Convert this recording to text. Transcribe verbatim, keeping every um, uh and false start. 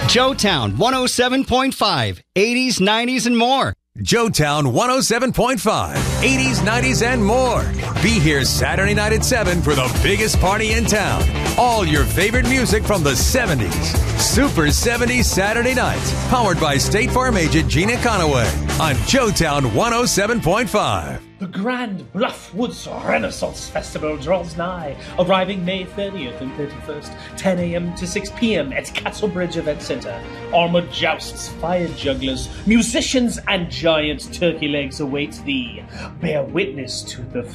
Joetown one oh seven point five, eighties, nineties, and more. Joetown one oh seven point five, eighties, nineties, and more. Be here Saturday night at seven for the biggest party in town. All your favorite music from the seventies. Super seventies Saturday nights. Powered by State Farm agent Gina Conaway on Joetown one oh seven point five. The Grand Bluff Woods Renaissance Festival draws nigh, arriving May thirtieth and thirty-first, ten a.m. to six p.m. at Castlebridge Event Center. Armored jousts, fire jugglers, musicians, and giant turkey legs await thee. Bear witness to the